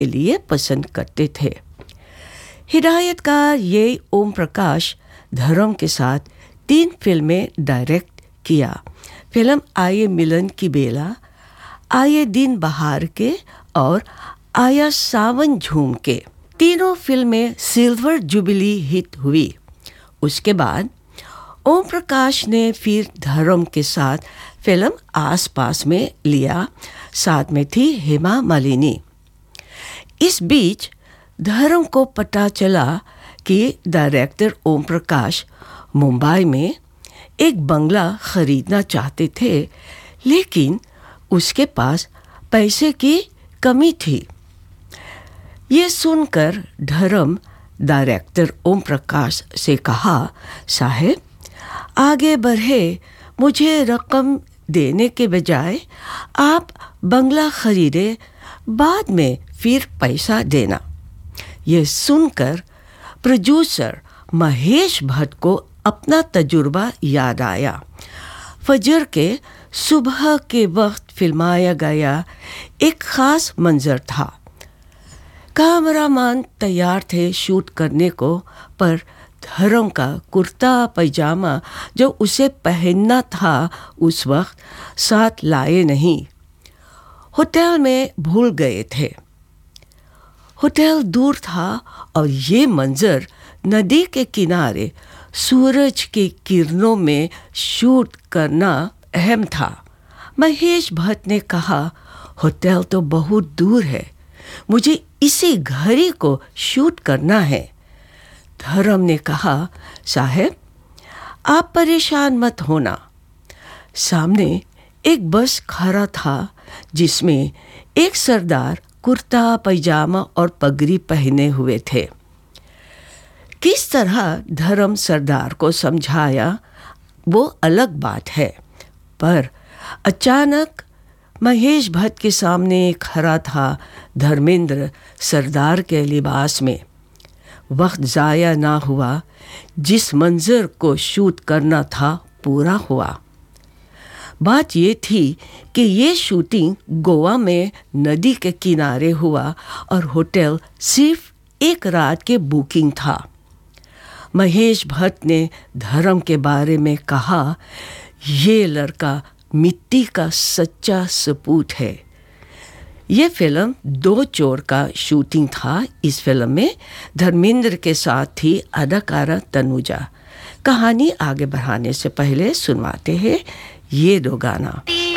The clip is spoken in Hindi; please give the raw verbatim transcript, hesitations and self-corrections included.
के लिए पसंद करते थे। हिदायतकार ये ओम प्रकाश धर्म के साथ तीन फिल्में डायरेक्ट किया। फिल्म आये मिलन की बेला, आये दिन बहार के और आया सावन झूम के। तीनों फिल्में सिल्वर जुबली हिट हुई। उसके बाद ओम प्रकाश ने फिर धर्म के साथ फिल्म आस पास में लिया, साथ में थी हेमा मालिनी। इस बीच धर्म को पता चला कि डायरेक्टर ओम प्रकाश मुंबई में एक बंगला खरीदना चाहते थे, लेकिन उसके पास पैसे की कमी थी। ये सुनकर धर्म डायरेक्टर ओम प्रकाश से कहा, साहब आगे बढ़े, मुझे रकम देने के बजाय आप बंगला खरीदे, बाद में फिर पैसा देना। ये सुनकर प्रोड्यूसर महेश भट्ट को अपना तजुर्बा याद आया। फजर के सुबह के वक्त फिल्माया गया एक खास मंजर था। कैमरामैन तैयार थे शूट करने को, पर धर्म का कुर्ता पैजामा जो उसे पहनना था उस वक्त साथ लाए नहीं। होटल में भूल गए थे। होटल दूर था और ये मंजर नदी के किनारे सूरज के किरणों में शूट करना अहम था। महेश भट्ट ने कहा, होटल तो बहुत दूर है, मुझे इसी घड़ी को शूट करना है। धर्म ने कहा, साहब आप परेशान मत होना। सामने एक बस खड़ा था जिसमें एक सरदार कुर्ता पैजामा और पगड़ी पहने हुए थे। किस तरह धर्म सरदार को समझाया वो अलग बात है, पर अचानक महेश भट्ट के सामने खड़ा था धर्मेंद्र सरदार के लिबास में। वक्त ज़ाया ना हुआ, जिस मंजर को शूट करना था पूरा हुआ। बात ये थी कि ये शूटिंग गोवा में नदी के किनारे हुआ और होटल सिर्फ एक रात के बुकिंग था। महेश भट्ट ने धर्म के बारे में कहा, ये लड़का मिट्टी का सच्चा सपूत है। ये फिल्म दो चोर का शूटिंग था। इस फिल्म में धर्मेंद्र के साथ थी अदाकारा तनुजा। कहानी आगे बढ़ाने से पहले सुनवाते हैं ये दो गाना।